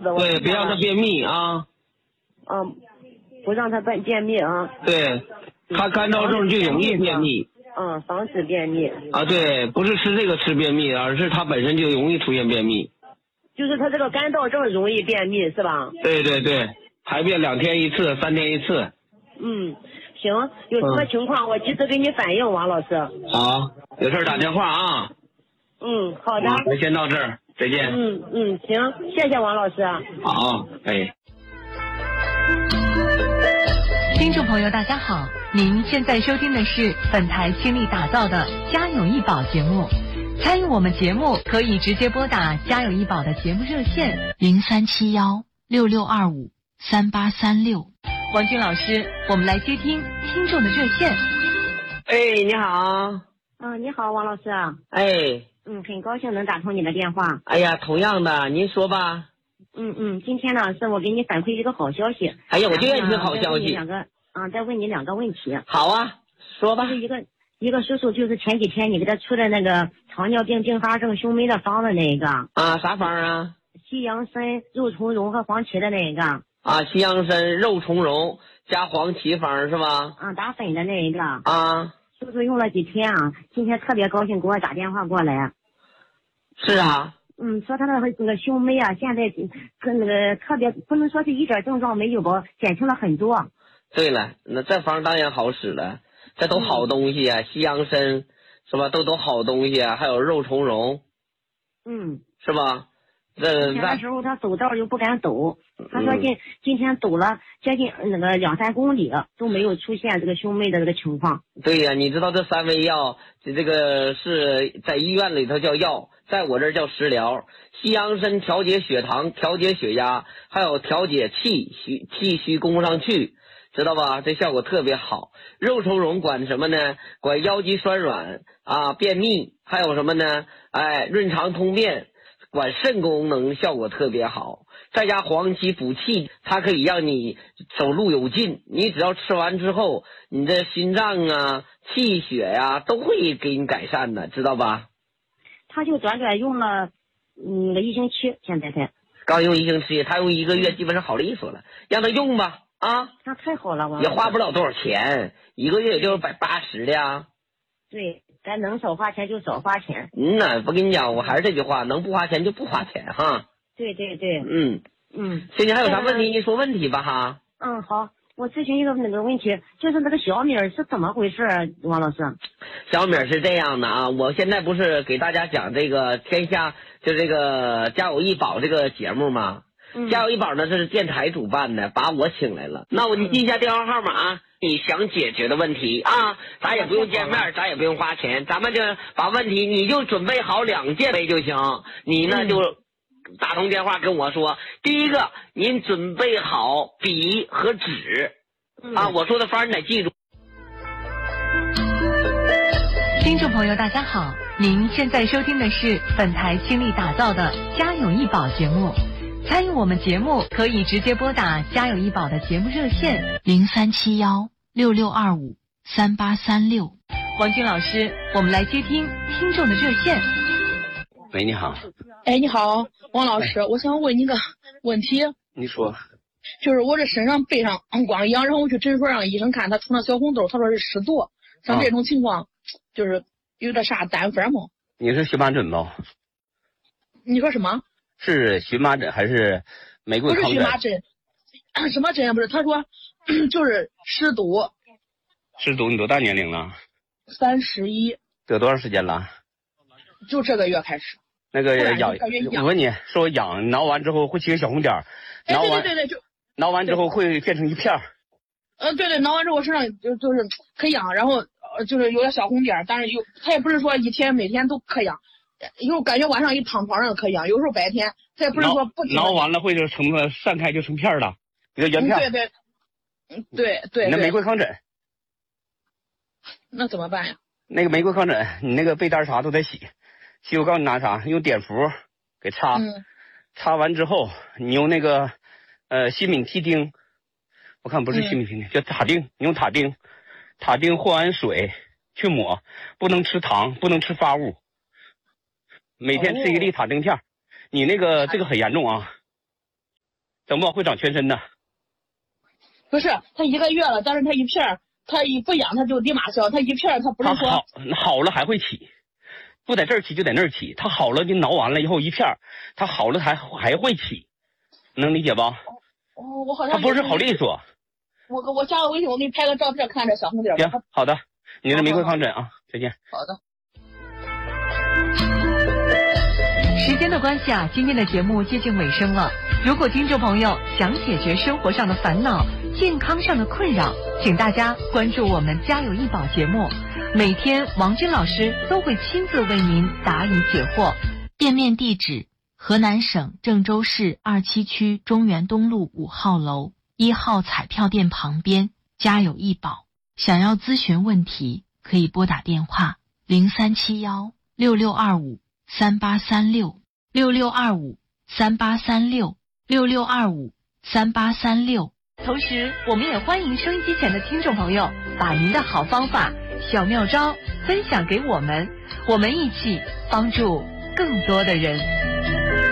师， 对，别让他便秘啊。 不让他便秘啊。 对，他干燥症就容易便秘。 防止便秘。 对，不是吃这个吃便秘，而是他本身就容易出现便秘。 就是他这个干燥症容易便秘是吧？ 对对对，排便2天1次，3天1次。 行，有什么情况我及时给你反映，王老师。 好，有事打电话啊。 好的。 咱先到这儿，再见。 行，谢谢王老师。 好，哎。 听众朋友大家好，您现在收听的是本台倾力打造的家有一宝节目。参与我们节目可以直接拨打家有一宝的节目热线037166253836。王军老师，我们来接听听众的热线。 你好。 你好，王老师。很高兴能打通你的电话。 哎呀，同样的，您说吧。 今天呢是我给你反馈一个好消息。 哎呀，我就愿意听好消息。 再问你2个问题。 好啊，说吧。 一个叔叔就是前几天你给他出的那个糖尿病并发症胸闷的方的那个。 啥方啊？ 西洋参、肉苁蓉和黄芪的那个。 西洋参、肉苁蓉加黄芪方是吧？ 打粉的那一个。叔叔用了几天今天特别高兴给我打电话过来。 是啊。 说他那个胸闷现在跟那个特别不能说是一点症状没有吧，减轻了很多。 对了，那这方当然好使了，这都好东西西洋参是吧？都好东西还有肉苁蓉。是吧？ 前的时候他走道就不敢走，他说今天走了接近那个2-3公里都没有出现这个胸闷的这个情况。 对呀，你知道这3味药，这个是在医院里头叫药，在我这儿叫食疗。西洋参调节血糖、调节血压，还有调节气虚供不上去，知道吧？这效果特别好。肉苁蓉管什么呢？管腰肌酸软便秘，还有什么呢？润肠通便。管肾功能效果特别好，再加黄芪补气，它可以让你走路有劲。你只要吃完之后，你的心脏气血都会给你改善的，知道吧？ 他就短用了1星期，现在才刚用1星期，他用1个月基本上好利索了，让他用吧那太好了， 也花不了多少钱，1个月也就是180的呀。 对，咱能少花钱就少花钱。 不跟你讲，我还是这句话，能不花钱就不花钱哈。 对。 现在还有啥问题？你说问题吧哈。 好，我咨询一个那个问题，就是那个小米是怎么回事，王老师？ 小米是这样的我现在不是给大家讲这个天下就这个家有一宝这个节目吗？家有一宝呢，这是电台主办的，把我请来了。那我就记一下电话号码你想解决的问题咱也不用见面，咱也不用花钱，咱们就把问题你就准备好2件杯就行。你呢就打通电话跟我说，第一个您准备好笔和纸我说的方你得记住。 听众朋友大家好，您现在收听的是本台倾力打造的家有一宝节目。参与我们节目可以直接拨打家有一宝的节目热线037166253836。王军老师，我们来接听听众的热线。 喂，你好。 你好，王老师，我想问你个问题。 你说。 就是我这身上背上光痒，然后我去诊所让医生看，他出了小红痘，他说是湿毒。像这种情况，就是有点啥单分吗？ 你是荨麻疹吗？ 你说什么？ 是荨麻疹还是玫瑰糠疹？ 不是荨麻疹，什么疹也不是。他说就是湿毒。 湿毒，你多大年龄了 ？31。 得多长时间了？ 就这个月开始。 那个痒，我问你说痒，挠完之后会起个小红点儿，挠完对， 挠完之后会变成一片儿。 对，挠完之后身上就是可痒，然后就是有点小红点，但是他也不是说每天都可痒。有时候感觉晚上一躺床上可痒，有时候白天，他也不是说不挠完了会就散开就成片了，一个圆片。 对。 那玫瑰糠疹， 那怎么办呀？ 那个玫瑰糠疹，你那个被单啥都得洗，我告诉你拿啥，用碘伏给擦，擦完之后你用那个西敏替丁，我看不是西敏替丁，叫塔丁，你用塔丁和完水去抹，不能吃糖，不能吃发物。每天吃1粒塔丁片，你那个这个很严重等不好会长全身的。 不是，它1个月了，但是它一片，它一不痒它就立马消，它一片它不是说好了还会起，不在这儿起就在那儿起，它好了就挠完了以后一片，它好了还会起，能理解吧？ 哦，我好像它不是好利索。 我加个微信，我给你拍个照片，看着小红点。 行，好的，你是玫瑰糠疹啊，再见。 好的。 时间的关系啊，今天的节目接近尾声了。如果听众朋友想解决生活上的烦恼、健康上的困扰，请大家关注我们家有医保节目，每天王军老师都会亲自为您答疑解惑。 店面地址：河南省郑州市27区中原东路5号楼1号彩票店旁边，家有医保。想要咨询问题，可以拨打电话 0371-6625-3836，6625-3836，6625-3836。同时，我们也欢迎收音机前的听众朋友把您的好方法、小妙招分享给我们，我们一起帮助更多的人。